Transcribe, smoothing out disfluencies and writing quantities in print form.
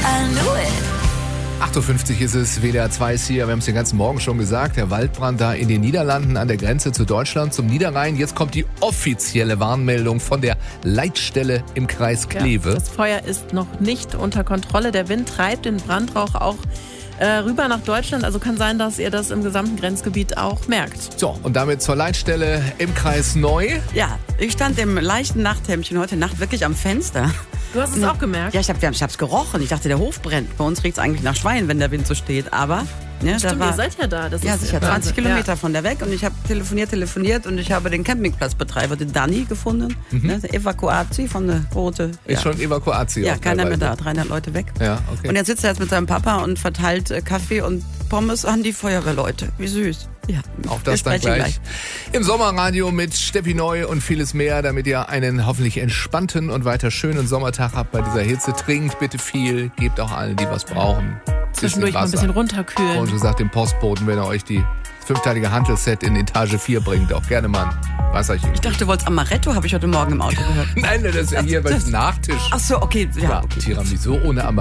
I knew it. 8.50 Uhr ist es, WDR 2 ist hier. Wir haben es den ganzen Morgen schon gesagt. Der Waldbrand da in den Niederlanden an der Grenze zu Deutschland, zum Niederrhein. Jetzt kommt die offizielle Warnmeldung von der Leitstelle im Kreis Kleve. Ja, das Feuer ist noch nicht unter Kontrolle. Der Wind treibt den Brandrauch auch rüber nach Deutschland. Also kann sein, dass ihr das im gesamten Grenzgebiet auch merkt. So, und damit zur Leitstelle im Kreis Neu. Ja, ich stand im leichten Nachthemdchen heute Nacht wirklich am Fenster. Du hast es auch gemerkt? Ja, ich hab's gerochen. Ich dachte, der Hof brennt. Bei uns riecht es eigentlich nach Schwein, wenn der Wind so steht. Aber ne, Stimmt, ihr seid ja da. Das ja, ist sicher 20 Wahnsinn. Kilometer von der weg. Und ich habe telefoniert und ich habe den Campingplatzbetreiber, den Danny, gefunden. Ne, der Evakuatie von der Boote. Ist schon Evakuation. Ja, keiner mehr da. 300 Leute weg. Ja, okay. Und jetzt sitzt er jetzt mit seinem Papa und verteilt Kaffee und Pommes an die Feuerwehrleute. Wie süß. Ja, auch das dann gleich. Im Sommerradio mit Steffi Neu und vieles mehr, damit ihr einen hoffentlich entspannten und weiter schönen Sommertag habt bei dieser Hitze. Trinkt bitte viel, gebt auch allen, die was brauchen. Zwischendurch mal ein bisschen runterkühlen. Und gesagt dem Postboten, wenn er euch die 5-teilige Hantelset in Etage 4 bringt, auch gerne mal ein Wasserchen. Ich dachte, du wolltest Amaretto, habe ich heute Morgen im Auto gehört. Nein, das ist ja hier beim Nachtisch. Ach so, okay. Ja, okay. Tiramisu ohne Amaretto.